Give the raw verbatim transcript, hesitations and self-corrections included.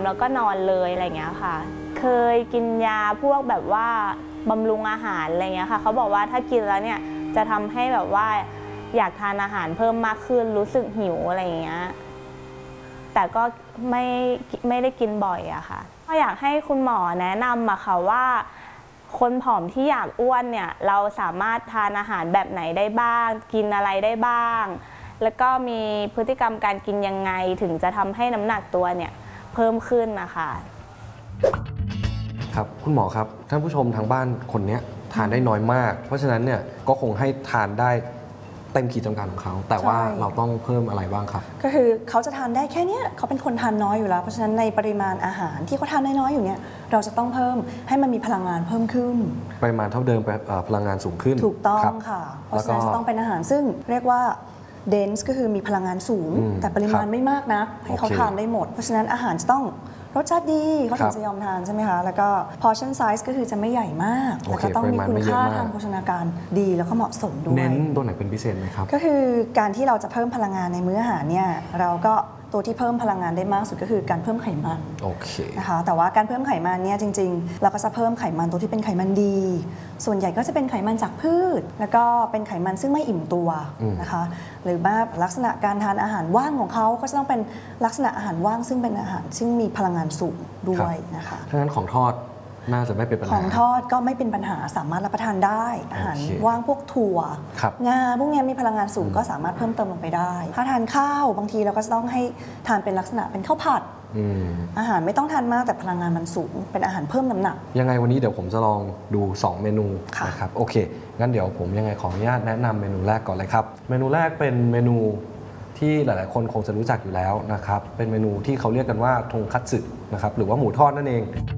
แล้วก็นอนเลยอะไรเงี้ยค่ะเคยกินยาพวกแบบว่าบำรุงอาหารอะไรเงี้ยค่ะเขาบอกว่าถ้ากินแล้วเนี่ยจะทำให้แบบว่าอยากทานอาหารเพิ่มมากขึ้นรู้สึกหิวอะไรเงี้ยแต่ก็ไม่ไม่ได้กินบ่อยอะค่ะก็อยากให้คุณหมอแนะนำอะค่ะว่าคนผอมที่อยากอ้วนเนี่ยเราสามารถทานอาหารแบบไหนได้บ้างกินอะไรได้บ้างแล้วก็มีพฤติกรรมการกินยังไงถึงจะทำให้น้ำหนักตัวเนี่ยเพิ่มขึ้นนะคะครับคุณหมอครับท่านผู้ชมทางบ้านคนนี้ทานได้น้อยมากเพราะฉะนั้นเนี่ยก็คงให้ทานได้เต็มขีดจำกัดของเขาแต่ว่าเราต้องเพิ่มอะไรบ้างครับก็คือเขาจะทานได้แค่นี้เขาเป็นคนทานน้อยอยู่แล้วเพราะฉะนั้นในปริมาณอาหารที่เขาทานน้อยๆอยู่เนี่ยเราจะต้องเพิ่มให้มันมีพลังงานเพิ่มขึ้นปริมาณเท่าเดิมไปพลังงานสูงขึ้นถูกต้องค่ะเพราะฉะนั้นจะต้องเป็นอาหารซึ่งเรียกว่าเดนส์ก็คือมีพลังงานสูงแต่ปริมาณไม่มากนะให้เขาทานได้หมดเพราะฉะนั้นอาหารจะต้องรสชาติดีเขาถึงจะยอมทานใช่ไหมคะแล้วก็ portion size ก็คือจะไม่ใหญ่มากแล้วก็ต้องมีคุณค่าทางโภชนาการดีแล้วก็เหมาะสมด้วยเน้นตัวไหนเป็นพิเศษไหมครับก็คือการที่เราจะเพิ่มพลังงานในมื้ออาหารเนี่ยเราก็ตัวที่เพิ่มพลังงานได้มากสุดก็คือการเพิ่มไขมันโอเคนะคะแต่ว่าการเพิ่มไขมันเนี่ยจริงๆเราก็จะเพิ่มไขมันตัวที่เป็นไขมันดีส่วนใหญ่ก็จะเป็นไขมันจากพืชแล้วก็เป็นไขมันซึ่งไม่อิ่มตัวนะคะหรือว่าลักษณะการทานอาหารว่างของเขาก็จะต้องเป็นลักษณะอาหารว่างซึ่งเป็นอาหารซึ่งมีพลังงานสูงด้วยนะคะถ้างั้นของทอดน่าจะไม่เป็นปัญหาของทอดก็ไม่เป็นปัญหาสามารถรับประทานได้อาหารว่างพวกถั่วงาพวกนี้มีพลังงานสูงก็สามารถเพิ่มเติมลงไปได้ถ้าทานข้าวบางทีเราก็จะต้องให้ทานเป็นลักษณะเป็นข้าวผัดอาหารไม่ต้องทานมากแต่พลังงานมันสูงเป็นอาหารเพิ่มน้ำหนักยังไงวันนี้เดี๋ยวผมจะลองดูสองเมนูนะครับโอเคงั้นเดี๋ยวผมยังไงขออนุญาตแนะนำเมนูแรกก่อนเลยครับเมนูแรกเป็นเมนูที่หลายๆคนคงจะรู้จักอยู่แล้วนะครับเป็นเมนูที่เขาเรียกกันว่าทงคัตสึนะครับหรือว่าหมูทอดนั่นเอง